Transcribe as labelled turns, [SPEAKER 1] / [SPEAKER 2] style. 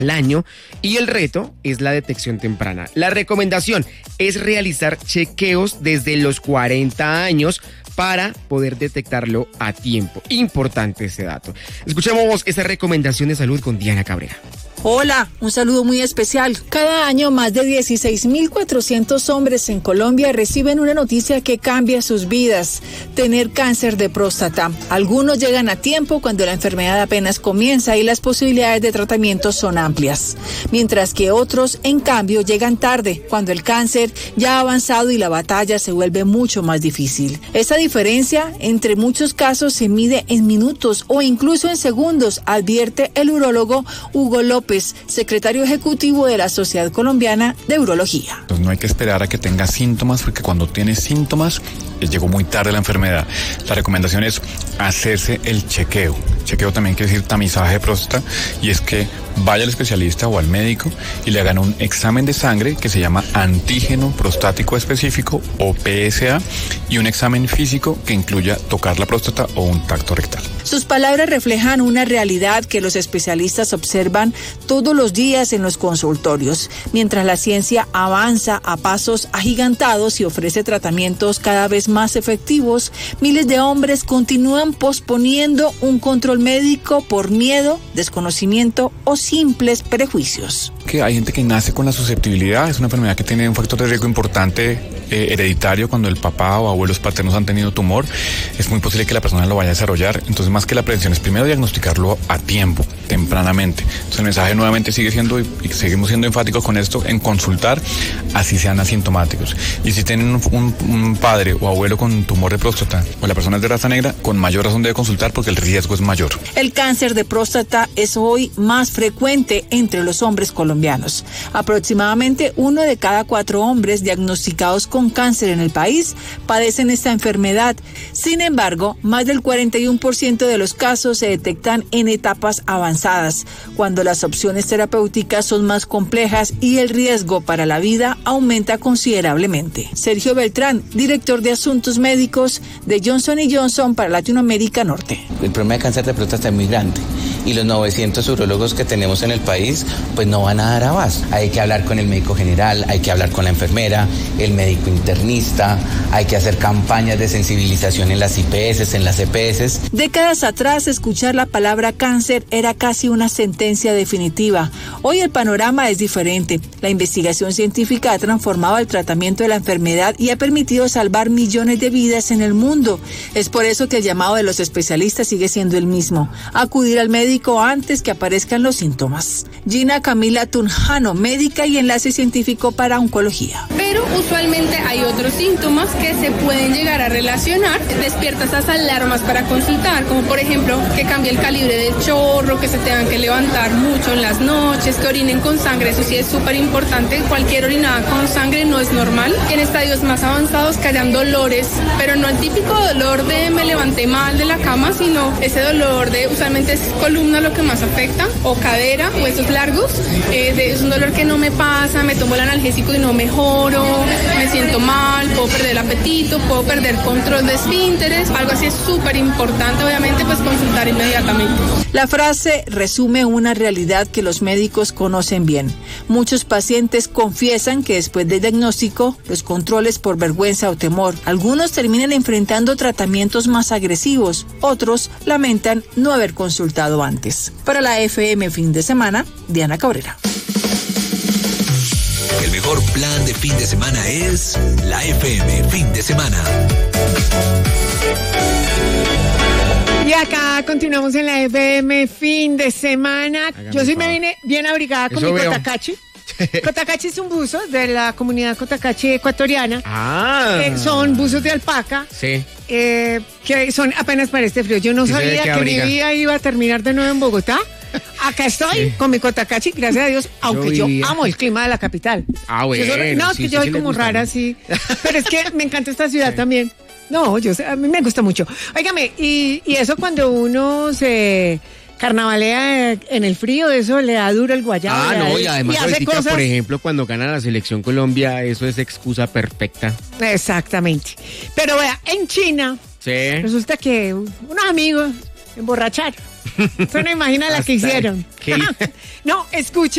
[SPEAKER 1] al año y el reto es la detección temprana. La recomendación es realizar chequeos desde los 40 años para poder detectarlo a tiempo. Importante ese dato. Escuchemos esta recomendación de salud con Diana Cabrera.
[SPEAKER 2] Hola, un saludo muy especial. Cada año más de 16.400 hombres en Colombia reciben una noticia que cambia sus vidas: tener cáncer de próstata. Algunos llegan a tiempo cuando la enfermedad apenas comienza y las posibilidades de tratamiento son amplias, mientras que otros, en cambio, llegan tarde, cuando el cáncer ya ha avanzado y la batalla se vuelve mucho más difícil. Esa diferencia, entre muchos casos, se mide en minutos o incluso en segundos, advierte el urólogo Hugo López, secretario ejecutivo de la Sociedad Colombiana de Urología.
[SPEAKER 3] Entonces no hay que esperar a que tenga síntomas, porque cuando tiene síntomas llegó muy tarde la enfermedad. La recomendación es hacerse el chequeo. Chequeo también quiere decir tamizaje de próstata, y es que vaya al especialista o al médico y le hagan un examen de sangre que se llama antígeno prostático específico, o PSA, y un examen físico que incluya tocar la próstata o un tacto rectal.
[SPEAKER 2] Sus palabras reflejan una realidad que los especialistas observan todos los días en los consultorios. Mientras la ciencia avanza a pasos agigantados y ofrece tratamientos cada vez más efectivos, miles de hombres continúan posponiendo un control médico por miedo, desconocimiento o simples prejuicios.
[SPEAKER 3] Que hay gente que nace con la susceptibilidad, es una enfermedad que tiene un factor de riesgo importante hereditario. Cuando el papá o abuelos paternos han tenido tumor, es muy posible que la persona lo vaya a desarrollar. Entonces, más que la prevención, es primero diagnosticarlo a tiempo, tempranamente. Entonces, el mensaje nuevamente sigue siendo, y seguimos siendo enfáticos con esto, en consultar, así sean asintomáticos. Y si tienen un padre o abuelo con tumor de próstata, o la persona es de raza negra, con mayor razón debe consultar, porque el riesgo es mayor.
[SPEAKER 2] El cáncer de próstata es hoy más frecuente entre los hombres colombianos. Aproximadamente 1 de cada 4 hombres diagnosticados con cáncer en el país padecen esta enfermedad. Sin embargo, más del 41% de los casos se detectan en etapas avanzadas, cuando las opciones terapéuticas son más complejas y el riesgo para la vida aumenta considerablemente. Sergio Beltrán, director de Asuntos Médicos de Johnson & Johnson para Latinoamérica Norte.
[SPEAKER 4] El problema de cáncer de próstata es muy grande, y los 900 urólogos que tenemos en el país pues no van a dar abasto. Hay que hablar con el médico general, hay que hablar con la enfermera, el médico internista, hay que hacer campañas de sensibilización en las IPS, en las EPS.
[SPEAKER 2] Décadas atrás, escuchar la palabra cáncer era casi una sentencia definitiva. Hoy el panorama es diferente. La investigación científica ha transformado el tratamiento de la enfermedad y ha permitido salvar millones de vidas en el mundo. Es por eso que el llamado de los especialistas sigue siendo el mismo: acudir al médico antes que aparezcan los síntomas. Gina Camila Tunjano, médica y enlace científico para oncología.
[SPEAKER 5] Pero usualmente hay otros síntomas que se pueden llegar a relacionar. Despierta esas alarmas para consultar, como por ejemplo que cambie el calibre del chorro, que se tengan que levantar mucho en las noches, que orinen con sangre. Eso sí es súper importante. Cualquier orinada con sangre no es normal. En estadios más avanzados que hayan dolores, pero no el típico dolor de me levanté mal de la cama, sino ese dolor de, usualmente es columna lo que más afecta, o cadera, huesos largos. Es un dolor que no me pasa, me tomo el analgésico y no mejoro, me siento mal, puedo perder el apetito, puedo perder control de esfínteres. Algo así es súper importante, obviamente, pues consultar inmediatamente.
[SPEAKER 2] La frase resume una realidad que los médicos conocen bien. Muchos pacientes confiesan que después del diagnóstico, los controles por vergüenza o temor. Algunos terminan enfrentando tratamientos más agresivos, otros lamentan no haber consultado antes. Para la FM Fin de Semana, Diana Cabrera.
[SPEAKER 6] El mejor plan de fin de semana es la FM Fin de Semana.
[SPEAKER 7] Y acá continuamos en la FM Fin de Semana. Yo sí me vine bien abrigada con mi Cotacachi. Cotacachi es un buzo de la comunidad Cotacachi ecuatoriana. Son buzos de alpaca.
[SPEAKER 1] Sí.
[SPEAKER 7] Que son apenas para este frío. Yo no sabía que mi vida iba a terminar de nuevo en Bogotá. Acá estoy con mi Cotacachi, gracias a Dios, aunque yo amo el clima de la capital.
[SPEAKER 1] Bueno.
[SPEAKER 7] No, es que yo soy como rara, sí. Pero es que me encanta esta ciudad también. No, a mí me gusta mucho. Óigame, y eso cuando uno se carnavalea en el frío, eso le da duro el guayabo.
[SPEAKER 1] No, y además ahorita,
[SPEAKER 7] cosas...
[SPEAKER 1] por ejemplo, cuando gana la selección Colombia, eso es excusa perfecta.
[SPEAKER 7] Exactamente. Pero vea, en China, resulta que unos amigos emborracharon. Usted no imagina la que hicieron. No, escuche.